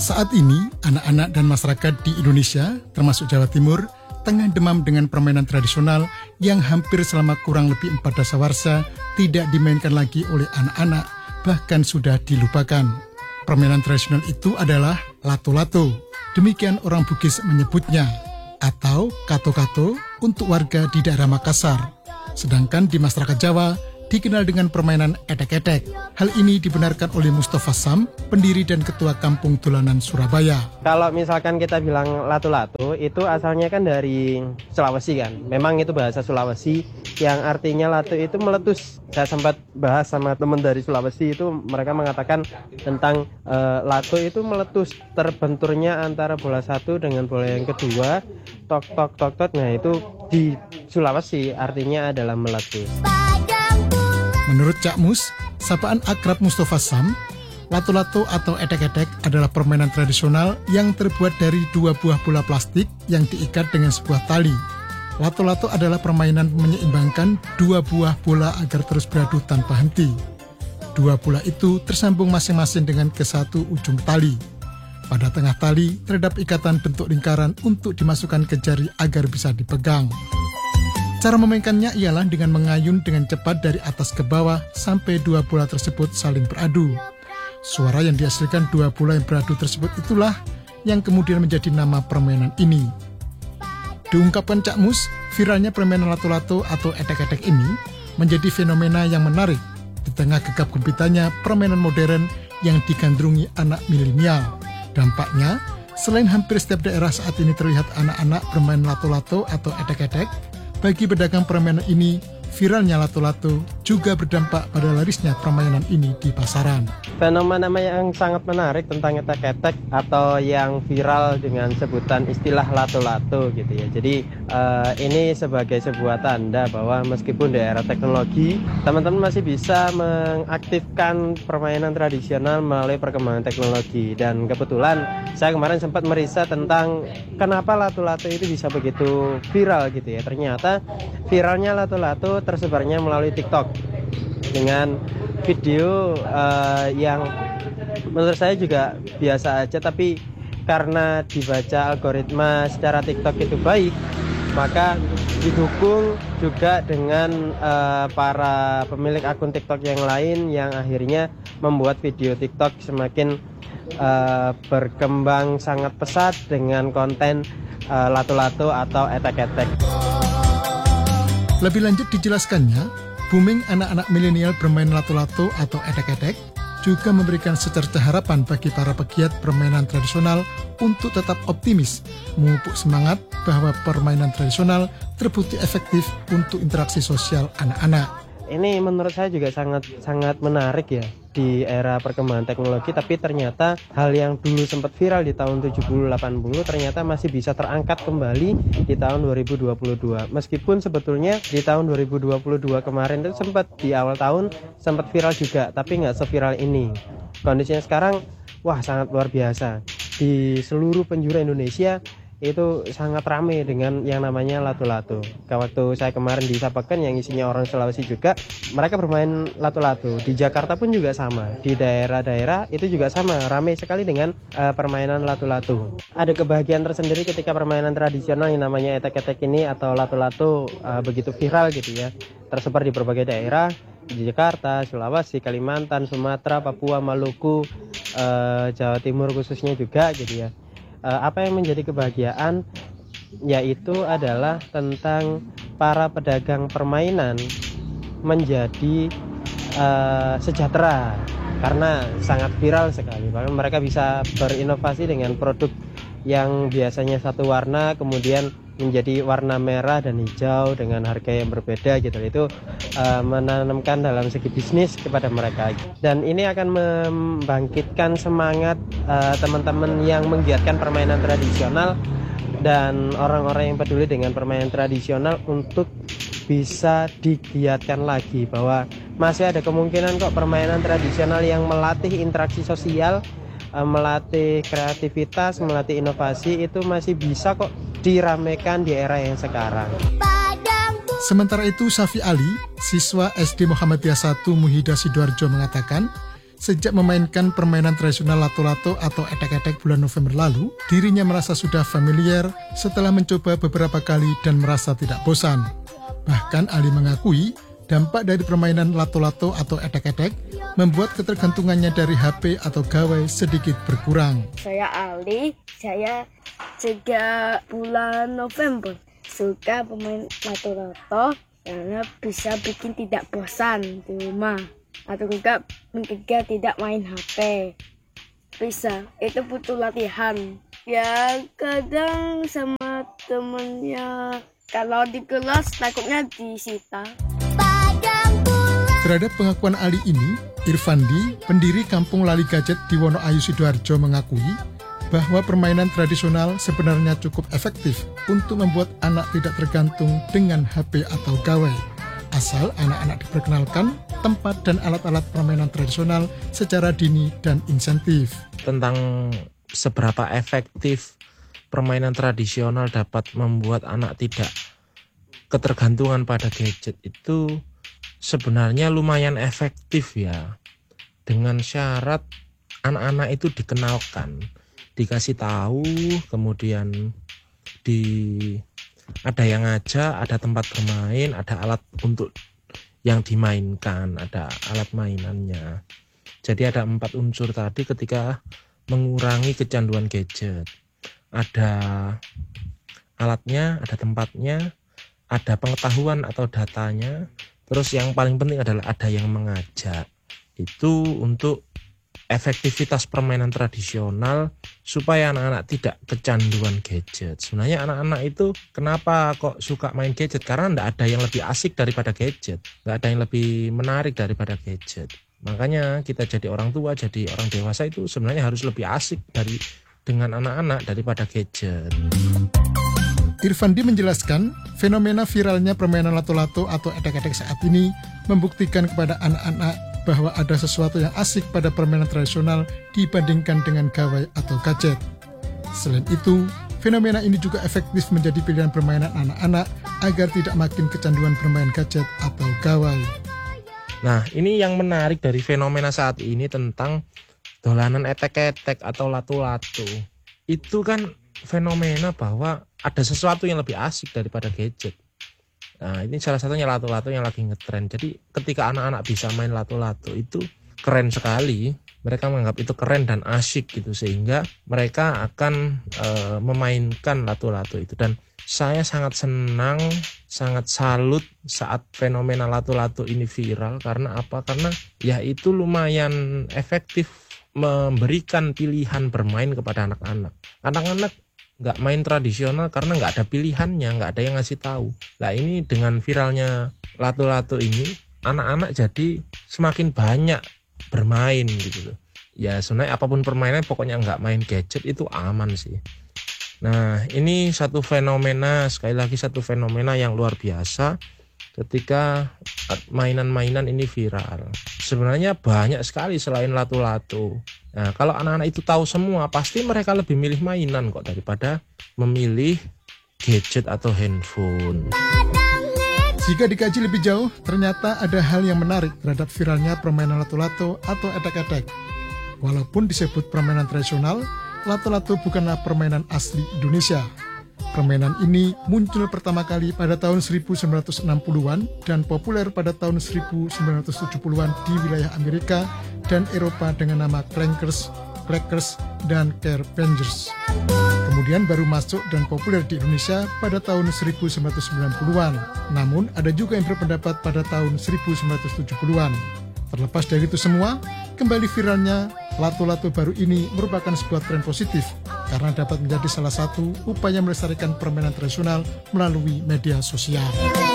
Saat ini, anak-anak dan masyarakat di Indonesia, termasuk Jawa Timur, tengah demam dengan permainan tradisional yang hampir selama kurang lebih 4 dasawarsa tidak dimainkan lagi oleh anak-anak, bahkan sudah dilupakan. Permainan tradisional itu adalah lato-lato, demikian orang Bugis menyebutnya, atau kato-kato untuk warga di daerah Makassar. Sedangkan di masyarakat Jawa, dikenal dengan permainan etek-etek. Hal ini dibenarkan oleh Mustafa Sam, pendiri dan ketua Kampung Dolanan Surabaya. Kalau misalkan kita bilang lato-lato, itu asalnya kan dari Sulawesi kan. Memang itu bahasa Sulawesi, yang artinya lato itu meletus. Saya sempat bahas sama teman dari Sulawesi, itu mereka mengatakan tentang lato itu meletus, terbenturnya antara bola satu dengan bola yang kedua, tok-tok-tok-tok. Nah itu di Sulawesi artinya adalah meletus. Menurut Cak Mus, sapaan akrab Mustafa Sam, lato-lato atau etek-etek adalah permainan tradisional yang terbuat dari 2 buah bola plastik yang diikat dengan sebuah tali. Lato-lato adalah permainan menyeimbangkan 2 buah bola agar terus beradu tanpa henti. 2 bola itu tersambung masing-masing dengan ke satu ujung tali. Pada tengah tali terdapat ikatan bentuk lingkaran untuk dimasukkan ke jari agar bisa dipegang. Cara memainkannya ialah dengan mengayun dengan cepat dari atas ke bawah sampai 2 bola tersebut saling beradu. Suara yang dihasilkan 2 bola yang beradu tersebut itulah yang kemudian menjadi nama permainan ini. Diungkapkan Cak Mus, viralnya permainan lato-lato atau etek-etek ini menjadi fenomena yang menarik di tengah gegap gempitanya permainan modern yang digandrungi anak milenial. Dampaknya, selain hampir setiap daerah saat ini terlihat anak-anak bermain lato-lato atau etek-etek, bagi pedagang permainan ini, viralnya lato-lato juga berdampak pada larisnya permainan ini di pasaran. Fenomena yang sangat menarik tentang etek-etek atau yang viral dengan sebutan istilah lato-lato gitu ya. Jadi ini sebagai sebuah tanda bahwa meskipun di era teknologi, teman-teman masih bisa mengaktifkan permainan tradisional melalui perkembangan teknologi. Dan kebetulan saya kemarin sempat meriset tentang kenapa lato-lato itu bisa begitu viral gitu ya. Ternyata viralnya lato-lato tersebarnya melalui TikTok dengan video yang menurut saya juga biasa aja, tapi karena dibaca algoritma secara TikTok itu baik, maka didukung juga dengan para pemilik akun TikTok yang lain yang akhirnya membuat video TikTok semakin berkembang sangat pesat dengan konten lato-lato atau etek-etek. Lebih lanjut dijelaskannya, booming anak-anak milenial bermain lato-lato atau etek-etek juga memberikan secerca harapan bagi para pegiat permainan tradisional untuk tetap optimis, memupuk semangat bahwa permainan tradisional terbukti efektif untuk interaksi sosial anak-anak. Ini menurut saya juga sangat menarik ya di era perkembangan teknologi, tapi ternyata hal yang dulu sempat viral di tahun 70-80 ternyata masih bisa terangkat kembali di tahun 2022. Meskipun sebetulnya di tahun 2022 kemarin itu sempat di awal tahun sempat viral juga, tapi nggak seviral ini. Kondisinya sekarang wah sangat luar biasa. Di seluruh penjuru Indonesia itu sangat ramai dengan yang namanya lato-lato. Waktu saya kemarin di Sapakan yang isinya orang Sulawesi juga, mereka bermain lato-lato. Di Jakarta pun juga sama, di daerah-daerah itu juga sama, ramai sekali dengan permainan lato-lato. Ada kebahagiaan tersendiri ketika permainan tradisional yang namanya etek-etek ini atau lato-lato begitu viral gitu ya, tersebar di berbagai daerah, di Jakarta, Sulawesi, Kalimantan, Sumatera, Papua, Maluku, Jawa Timur khususnya juga gitu ya. Apa yang menjadi kebahagiaan yaitu adalah tentang para pedagang permainan menjadi sejahtera karena sangat viral sekali. Bahkan mereka bisa berinovasi dengan produk yang biasanya satu warna kemudian menjadi warna merah dan hijau dengan harga yang berbeda gitu. Itu menanamkan dalam segi bisnis kepada mereka, dan ini akan membangkitkan semangat teman-teman yang menggiatkan permainan tradisional dan orang-orang yang peduli dengan permainan tradisional untuk bisa digiatkan lagi, bahwa masih ada kemungkinan kok permainan tradisional yang melatih interaksi sosial, melatih kreativitas, melatih inovasi itu masih bisa kok diramaikan di era yang sekarang. Sementara itu, Safi Ali, siswa SD Muhammadiyah 1 Muhida Sidoarjo mengatakan, Sejak memainkan permainan tradisional lato-lato atau etek-etek bulan November lalu, dirinya merasa sudah familiar setelah mencoba beberapa kali dan merasa tidak bosan. Bahkan Ali mengakui, dampak dari permainan lato-lato atau etek-etek membuat ketergantungannya dari HP atau gawai sedikit berkurang. Saya Ali, saya sejak bulan November suka bermain lato-lato karena bisa bikin tidak bosan di rumah atau juga mencegah tidak main HP. Bisa, itu butuh latihan. Ya kadang sama temennya, kalau di kelas takutnya disita. Terhadap pengakuan Ali ini, Irfandi, pendiri Kampung Lali Gadget di Wonoayu Sidoarjo mengakui bahwa permainan tradisional sebenarnya cukup efektif untuk membuat anak tidak tergantung dengan HP atau gawai. Asal anak-anak diperkenalkan tempat dan alat-alat permainan tradisional secara dini dan insentif. Tentang seberapa efektif permainan tradisional dapat membuat anak tidak ketergantungan pada gadget itu sebenarnya lumayan efektif ya, dengan syarat anak-anak itu dikenalkan, dikasih tahu, kemudian ada yang ngajak, ada tempat bermain, ada alat untuk yang dimainkan, ada alat mainannya. Jadi ada 4 unsur tadi ketika mengurangi kecanduan gadget. Ada alatnya, ada tempatnya, ada pengetahuan atau datanya. Terus yang paling penting adalah ada yang mengajak. Itu untuk efektivitas permainan tradisional supaya anak-anak tidak kecanduan gadget. Sebenarnya anak-anak itu kenapa kok suka main gadget? Karena tidak ada yang lebih asik daripada gadget. Tidak ada yang lebih menarik daripada gadget. Makanya kita jadi orang tua, jadi orang dewasa itu sebenarnya harus lebih asik dengan anak-anak daripada gadget. Irfandi menjelaskan, fenomena viralnya permainan lato-lato atau etek-etek saat ini membuktikan kepada anak-anak bahwa ada sesuatu yang asik pada permainan tradisional dibandingkan dengan gawai atau gadget. Selain itu, fenomena ini juga efektif menjadi pilihan permainan anak-anak agar tidak makin kecanduan bermain gadget atau gawai. Nah, ini yang menarik dari fenomena saat ini tentang dolanan etek-etek atau lato-lato. Itu kan fenomena bahwa ada sesuatu yang lebih asik daripada gadget. Nah, ini salah satunya lato-lato yang lagi ngetren. Jadi ketika anak-anak bisa main lato-lato itu keren sekali. Mereka menganggap itu keren dan asyik gitu, sehingga mereka akan memainkan lato-lato itu. Dan saya sangat senang, sangat salut saat fenomena lato-lato ini viral. Karena apa? Karena ya itu lumayan efektif memberikan pilihan bermain kepada anak-anak. Anak-anak nggak main tradisional karena nggak ada pilihannya, nggak ada yang ngasih tahu. Nah, ini dengan viralnya lato-lato ini, anak-anak jadi semakin banyak bermain gitu loh. Ya sebenarnya apapun permainan, pokoknya nggak main gadget itu aman sih. Nah, ini satu fenomena, sekali lagi satu fenomena yang luar biasa ketika mainan-mainan ini viral. Sebenarnya banyak sekali selain lato-lato. Nah, kalau anak-anak itu tahu semua, pasti mereka lebih milih mainan kok daripada memilih gadget atau handphone. Jika dikaji lebih jauh, ternyata ada hal yang menarik terhadap viralnya permainan lato-lato atau etek-etek. Walaupun disebut permainan tradisional, lato-lato bukanlah permainan asli Indonesia. Permainan ini muncul pertama kali pada tahun 1960-an dan populer pada tahun 1970-an di wilayah Amerika dan Eropa dengan nama Clankers, Clackers, dan Carpenters. Kemudian baru masuk dan populer di Indonesia pada tahun 1990-an. Namun ada juga yang berpendapat pada tahun 1970-an. Terlepas dari itu semua, kembali viralnya lato-lato baru ini merupakan sebuah tren positif karena dapat menjadi salah satu upaya melestarikan permainan tradisional melalui media sosial.